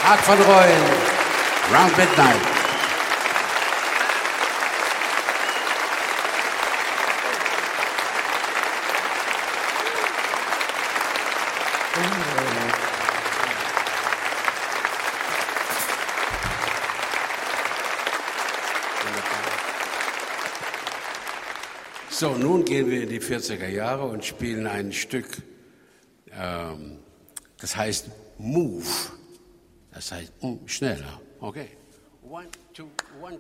Marc van Rooyen, Round Midnight. So, nun gehen wir in die 40er Jahre und spielen ein Stück, das heißt Move. Das heißt schneller. Okay. 1, 2, 1,